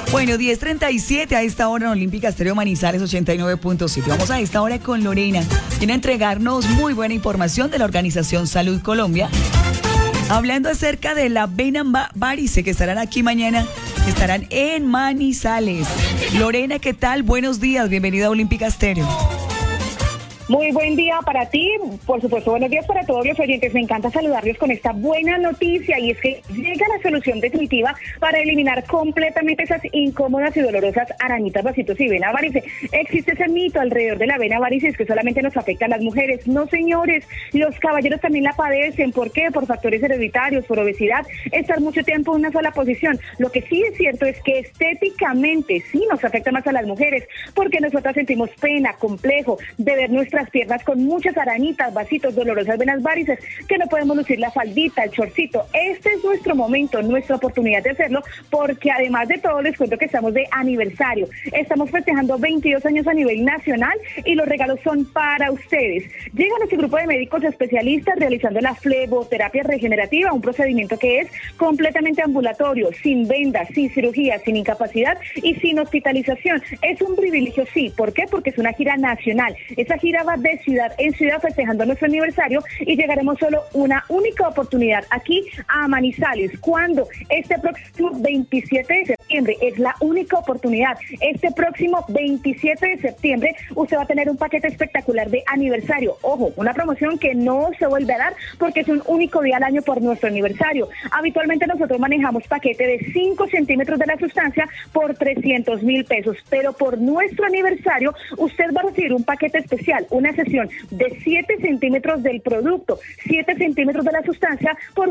Bueno, 10:37 a esta hora en Olímpica Estéreo Manizales 89.7. Vamos a esta hora con Lorena. Viene a entregarnos muy buena información de la organización Salud Colombia. Hablando acerca de la vena varice, que estarán aquí mañana, estarán en Manizales. Lorena, ¿qué tal? Buenos días, bienvenida a Olímpica Estéreo. Muy buen día para ti, por supuesto, buenos días para todos los oyentes. Me encanta saludarlos con esta buena noticia y es que llega la solución definitiva para eliminar completamente esas incómodas y dolorosas arañitas, vasitos y vena varice. Existe ese mito alrededor de la vena varice, es que solamente nos afecta a las mujeres. No, señores, los caballeros también la padecen. ¿Por qué? Por factores hereditarios, por obesidad, estar mucho tiempo en una sola posición. Lo que sí es cierto es que estéticamente sí nos afecta más a las mujeres, porque nosotras sentimos pena, complejo de ver nuestras piernas con muchas arañitas, vasitos, dolorosas venas varices, que no podemos lucir la faldita, el shortcito. Este es nuestro momento, nuestra oportunidad de hacerlo, porque además de todo les cuento que estamos de aniversario. Estamos festejando 22 años a nivel nacional y los regalos son para ustedes. Llega nuestro grupo de médicos especialistas realizando la fleboterapia regenerativa, un procedimiento que es completamente ambulatorio, sin vendas, sin cirugía, sin incapacidad y sin hospitalización. Es un privilegio, sí. ¿Por qué? Porque es una gira nacional. Esa gira va de ciudad en ciudad festejando nuestro aniversario y llegaremos solo una única oportunidad aquí a Manizales. ¿Cuándo? Este próximo 27 de septiembre. Es la única oportunidad. Este próximo 27 de septiembre usted va a tener un paquete espectacular de aniversario. Ojo, una promoción que no se vuelve a dar porque es un único día al año por nuestro aniversario. Habitualmente nosotros manejamos paquete de 5 centímetros de la sustancia por 300,000 pesos, pero por nuestro aniversario usted va a recibir un paquete especial, una sesión de 7 centímetros del producto, 7 centímetros de la sustancia por